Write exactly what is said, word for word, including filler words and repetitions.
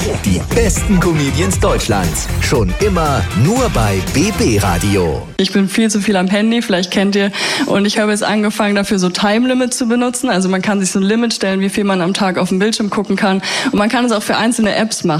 Die besten Comedians Deutschlands. Schon immer nur bei B B Radio. Ich bin viel zu viel am Handy, vielleicht kennt ihr. Und ich habe jetzt angefangen, dafür so Time Limit zu benutzen. Also man kann sich so ein Limit stellen, wie viel man am Tag auf dem Bildschirm gucken kann. Und man kann es auch für einzelne Apps machen.